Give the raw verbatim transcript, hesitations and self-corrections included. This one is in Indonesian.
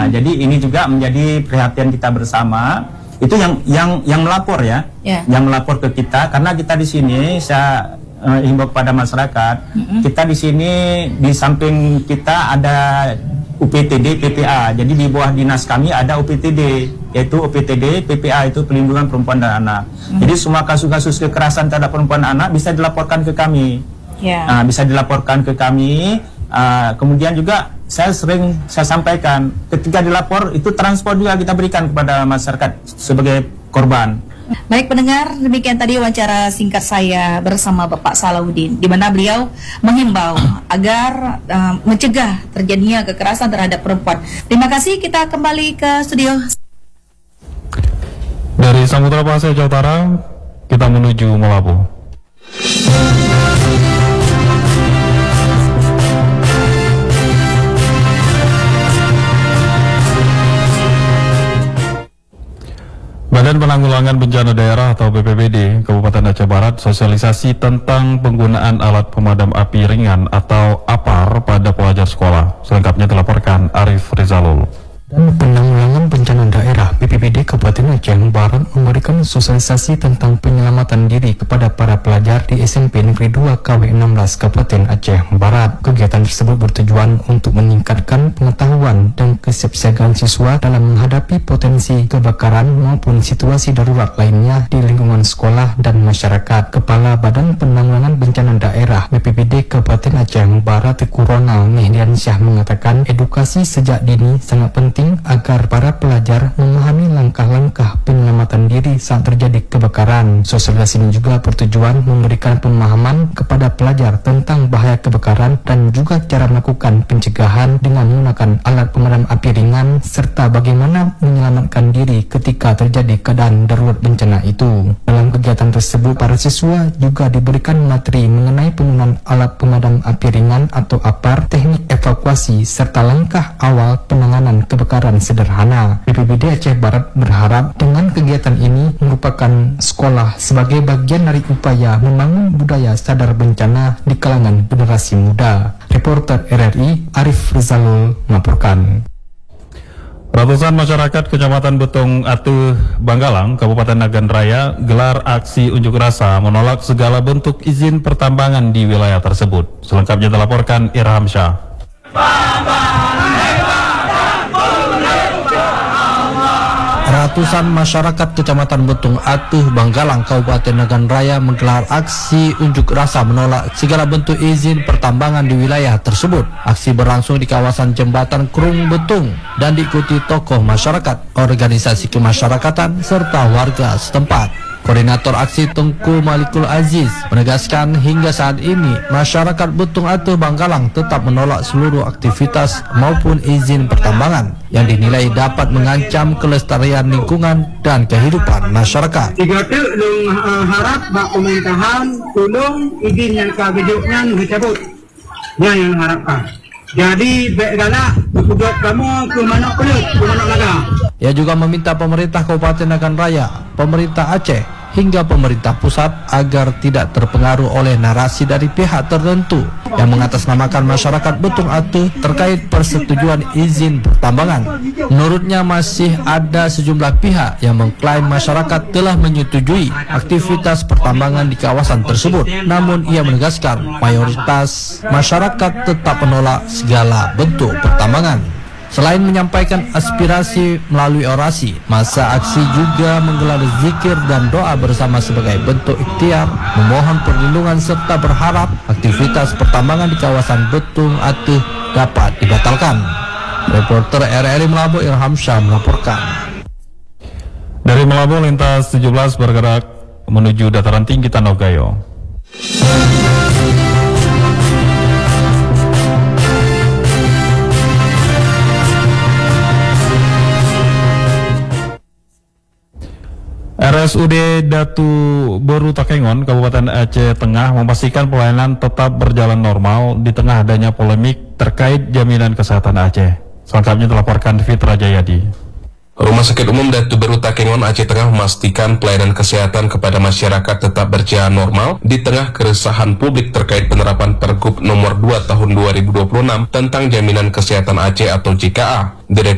Nah, jadi ini juga menjadi perhatian kita bersama. Itu yang yang yang melapor ya, yeah. yang melapor ke kita, karena kita di sini saya uh, himbau kepada masyarakat, mm-hmm. kita di sini di samping kita ada U P T D, P P A. Jadi di bawah dinas kami ada U P T D, yaitu U P T D, P P A itu Pelindungan Perempuan dan Anak. Mm-hmm. Jadi semua kasus-kasus kekerasan terhadap perempuan dan anak bisa dilaporkan ke kami. Yeah. Nah, bisa dilaporkan ke kami. Uh, kemudian juga saya sering saya sampaikan ketika dilapor itu transport juga kita berikan kepada masyarakat sebagai korban. Baik pendengar, demikian tadi wawancara singkat saya bersama Bapak Salahuddin, di mana beliau menghimbau agar uh, mencegah terjadinya kekerasan terhadap perempuan. Terima kasih, kita kembali ke studio. Dari Samudra Pasir Jawa Utara, kita menuju Melabu. Badan Penanggulangan Bencana Daerah atau B P B D Kabupaten Aceh Barat sosialisasi tentang penggunaan alat pemadam api ringan atau A P A R pada pelajar sekolah. Selengkapnya dilaporkan Arif Rizalul. Dan Penanggulangan Bencana Daerah B P B D Kabupaten Aceh Barat memberikan sosialisasi tentang penyelamatan diri kepada para pelajar di S M P Negeri dua K W enam belas Kabupaten Aceh Barat. Kegiatan tersebut bertujuan untuk meningkatkan pengetahuan dan kesiapsiagaan siswa dalam menghadapi potensi kebakaran maupun situasi darurat lainnya di lingkungan sekolah dan masyarakat. Kepala Badan Penanggulangan Bencana Daerah B P B D Kabupaten Aceh Barat Ronald Mehdiansyah mengatakan edukasi sejak dini sangat penting agar para pelajar memahami langkah-langkah penyelamatan diri saat terjadi kebakaran. Sosialisasi ini juga bertujuan memberikan pemahaman kepada pelajar tentang bahaya kebakaran dan juga cara melakukan pencegahan dengan menggunakan alat pemadam api ringan serta bagaimana menyelamatkan diri ketika terjadi keadaan darurat bencana itu. Dalam kegiatan tersebut, para siswa juga diberikan materi mengenai penggunaan alat pemadam api ringan atau A P A R, teknik evakuasi serta langkah awal penanganan kebakaran sederhana. B P B D Aceh Barat berharap dengan kegiatan ini merupakan sekolah sebagai bagian dari upaya membangun budaya sadar bencana di kalangan generasi muda. Reporter R R I Arif Rizalul melaporkan. Ratusan masyarakat Kecamatan Betung Atuh, Banggalang, Kabupaten Nagan Raya gelar aksi unjuk rasa menolak segala bentuk izin pertambangan di wilayah tersebut. Selengkapnya dilaporkan Irham Syah. Ratusan masyarakat Kecamatan Betung Atuh, Banggalang, Kabupaten Nagan Raya menggelar aksi unjuk rasa menolak segala bentuk izin pertambangan di wilayah tersebut. Aksi berlangsung di kawasan Jembatan Krung Betung dan diikuti tokoh masyarakat, organisasi kemasyarakatan, serta warga setempat. Koordinator aksi Tengku Malikul Aziz menegaskan hingga saat ini masyarakat Betung Atuh Banggalang tetap menolak seluruh aktivitas maupun izin pertambangan yang dinilai dapat mengancam kelestarian lingkungan dan kehidupan masyarakat. Tiga tu dong harap bak pemerintahan tolong izin yang kagejuknya dicabut. Yang yang harapkan. Jadi baik galak berkudat kamu ke mana kulit, ke mana naga. Ia juga meminta pemerintah Kabupaten Nagan Raya, pemerintah Aceh, hingga pemerintah pusat agar tidak terpengaruh oleh narasi dari pihak tertentu yang mengatasnamakan masyarakat Betung Atuh terkait persetujuan izin pertambangan. Menurutnya masih ada sejumlah pihak yang mengklaim masyarakat telah menyetujui aktivitas pertambangan di kawasan tersebut. Namun ia menegaskan mayoritas masyarakat tetap menolak segala bentuk pertambangan. Selain menyampaikan aspirasi melalui orasi, masa aksi juga menggelar zikir dan doa bersama sebagai bentuk ikhtiar, memohon perlindungan serta berharap aktivitas pertambangan di kawasan Betung Atuh dapat dibatalkan. Reporter R R I Melabu Ilham Syah melaporkan. Dari Melabu, lintas tujuh belas bergerak menuju dataran tinggi Tanogayo. R S U D Datu Beru Takengon, Kabupaten Aceh Tengah memastikan pelayanan tetap berjalan normal di tengah adanya polemik terkait jaminan kesehatan Aceh. Selengkapnya dilaporkan Fitra Jayadi. Rumah Sakit Umum Datu Beru Takengon Aceh Tengah memastikan pelayanan kesehatan kepada masyarakat tetap berjalan normal di tengah keresahan publik terkait penerapan Pergub nomor dua tahun dua ribu dua puluh enam tentang jaminan kesehatan Aceh atau J K A.